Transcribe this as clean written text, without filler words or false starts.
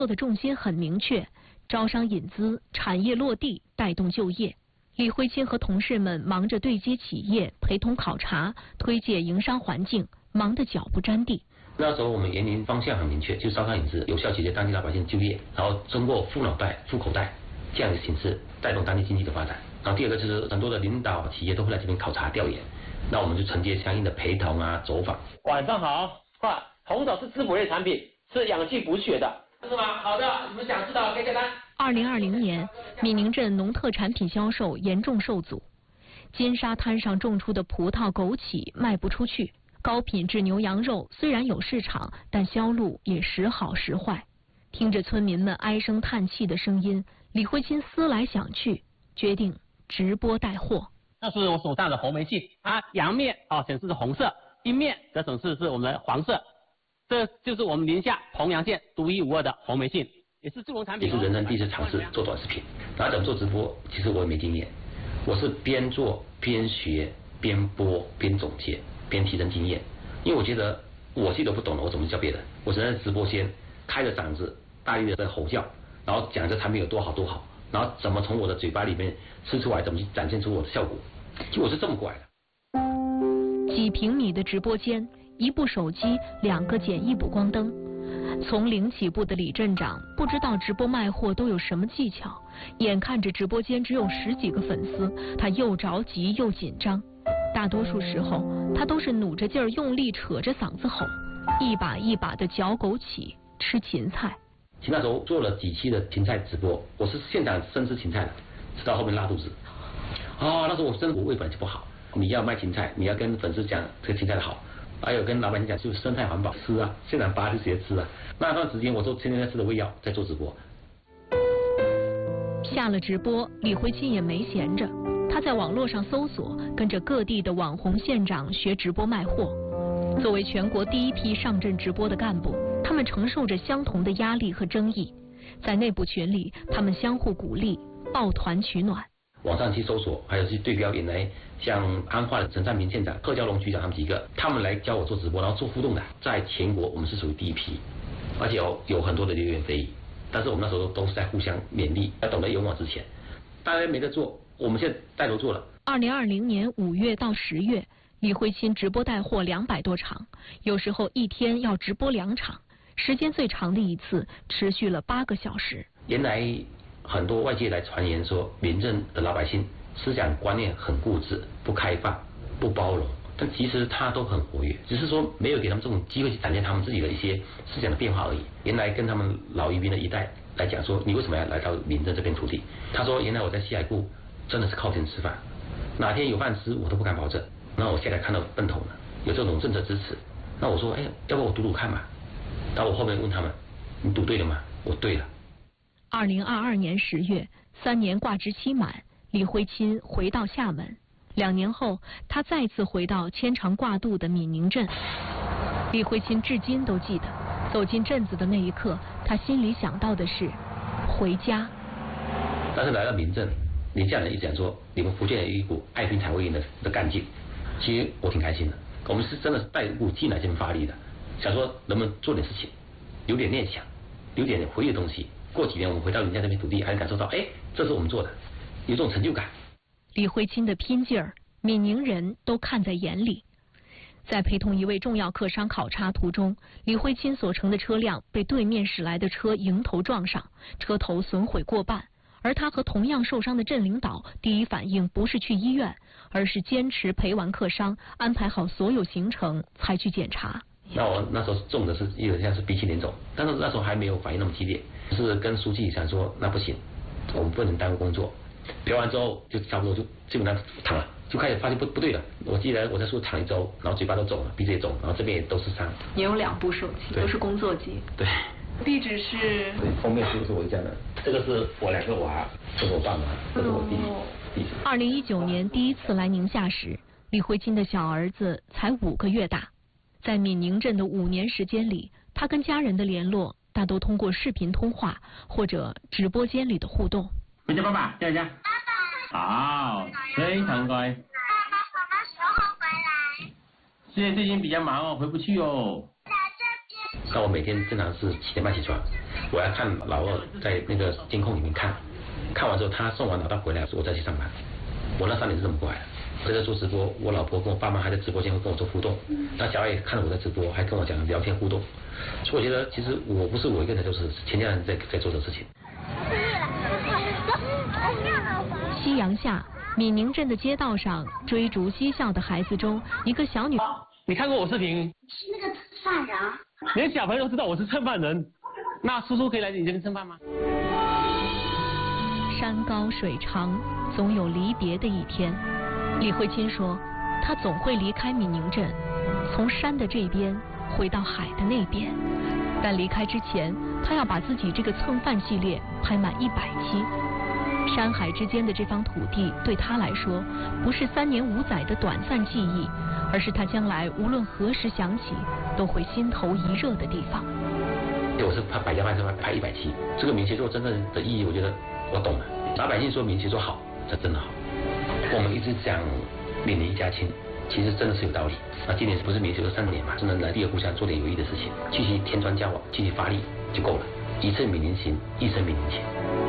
做的重心很明确，招商引资，产业落地，带动就业。李辉清和同事们忙着对接企业，陪同考察，推介营商环境，忙得脚不沾地。 那时候我们研究方向很明确，就是招商引资，有效解决当地老百姓就业，然后通过富脑袋、富口袋这样的形式带动当地经济的发展。然后第二个就是很多的领导企业都会来这边考察调研，那我们就承接相应的陪同啊、走访。 晚上好，红枣是滋补类产品，是养气补血的，是吗？好的，你们想知道可以下单。 2020年，闽宁镇农特产品销售严重受阻，金沙滩上种出的葡萄、枸杞卖不出去，高品质牛羊肉虽然有市场，但销路也时好时坏。听着村民们唉声叹气的声音，李辉清思来想去，决定直播带货。 那是我手上的红梅杏，它阳面显示是红色，阴面则显示是我们的黄色。这就是我们宁夏洪阳县独一无二的红梅杏，也是助农产品。 也是人生第一次尝试做短视频，然后怎么做直播，其实我也没经验，我是边做边学边播边总结边提升经验，因为我觉得我自己都不懂了，我怎么教别人？我只能在直播间开着嗓子大力的在吼叫，然后讲这产品有多好多好，然后怎么从我的嘴巴里面吃出来，怎么去展现出我的效果，就我是这么过来的。 几平米的直播间，一部手机，2个简易补光灯。从零起步的李镇长不知道直播卖货都有什么技巧，眼看着直播间只有10几个粉丝，他又着急又紧张。大多数时候，他都是努着劲儿用力扯着嗓子吼，一把一把的嚼枸杞，吃芹菜。 其实那时候做了几期的芹菜直播，我是现场生吃芹菜的，吃到后面拉肚子。那时候我胃本来就不好，你要卖芹菜，你要跟粉丝讲这个芹菜的好，还有跟老板娘讲就是生态环保，吃啊，现场拔就直接吃啊。那段时间我都天天在吃的胃药，在做直播。 下了直播，李辉清也没闲着，他在网络上搜索，跟着各地的网红县长学直播卖货。作为全国第一批上阵直播的干部，他们承受着相同的压力和争议，在内部群里，他们相互鼓励，抱团取暖。 网上去搜索，还有去对标原来像安化的陈占平县长、贺娇龙局长他们几个，他们来教我做直播，然后做互动的，在全国我们是属于第一批，而且有很多的流言蜚语，但是我们那时候都是在互相勉励，要懂得勇往直前。大家没得做，我们现在带头做了。 2020年5月到10月，李辉清直播带货200多场，有时候一天要直播2场，时间最长的一次持续了8个小时。 原来很多外界来传言说，民政的老百姓思想观念很固执、不开放、不包容，但其实他都很活跃，只是说没有给他们这种机会去展现他们自己的一些思想的变化而已。原来跟他们老渔民的一代来讲说，你为什么要来到民政这片土地？他说，原来我在西海固真的是靠天吃饭，哪天有饭吃我都不敢保证。那我现在看到奔头了，有这种政策支持，那我说，要不我赌赌看吧。然后我后面问他们，你赌对了吗？我对了。 2022年10月，3年挂职期满，李辉清回到厦门。2年后，他再次回到牵肠挂肚的闽宁镇。李辉清至今都记得，走进镇子的那一刻，他心里想到的是回家。 但是来到民政，宁夏人一直讲说，你们福建有一股爱拼才会赢的干劲，其实我挺开心的。我们是真的是带一股劲来这边发力的，想说能不能做点事情，有点念想，有点回忆的东西。过几年我们回到宁夏这片土地，还能感受到，这是我们做的，有这种成就感。 李辉清的拼劲儿，闽宁人都看在眼里。在陪同一位重要客商考察途中，李辉清所乘的车辆被对面驶来的车迎头撞上，车头损毁过半。而他和同样受伤的镇领导第一反应不是去医院，而是坚持陪完客商，安排好所有行程才去检查。 那我那时候中的是有点像是鼻青脸肿，但是那时候还没有反应那么激烈，是跟书记想说，那不行，我们不能耽误工作。陪完之后就差不多就基本上躺了，就开始发现不对了。我记得我在树躺1周，然后嘴巴都肿了，鼻子也肿，然后这边也都是伤。 也有2部手机，都是工作机。 对。 地址是？ 对，封面是我家的，这个是我2个娃，这是我爸妈，这是我弟。 2019年第一次来宁夏时，李辉清的小儿子才5个月大。在闽宁镇的5年时间里，他跟家人的联络大都通过视频通话或者直播间里的互动。 回家，爸爸，叫一下。爸爸。好，非常乖。 爸爸什么时候回来？ 现在最近比较忙哦，回不去哦。 那我每天正常是7点半起床， 我要看老二在那个监控里面看完之后，他送完老大回来，我再去上班。我那3年是这么过来的。我在做直播，我老婆跟我爸妈还在直播间会跟我做互动，那小孩也看了我在直播，还跟我讲聊天互动，所以我觉得其实我不是我一个人，就是全家人在做这个事情。 夕阳下，闽宁镇的街道上，追逐嬉笑的孩子中，一个小女。 你看过我视频？ 是那个犯人。 连小朋友都知道我是蹭饭人，那叔叔可以来你这边蹭饭吗？ 山高水长，总有离别的一天。李慧清说，她总会离开闽宁镇，从山的这边回到海的那边。但离开之前，她要把自己这个蹭饭系列拍满100期。山海之间的这方土地，对她来说，不是3年5载的短暂记忆，而是她将来无论何时想起，都会心头一热的地方。 我是拍百家饭是拍100期，这个闽协作真正的意义，我觉得我懂了。老百姓说闽协作好，这真的好。我们一直讲闽宁一家亲，其实真的是有道理。那今年不是闽协作3年嘛，真的来第2故乡做点有益的事情，继续添砖加瓦，继续发力就够了。一寸闽宁行，一生闽宁情。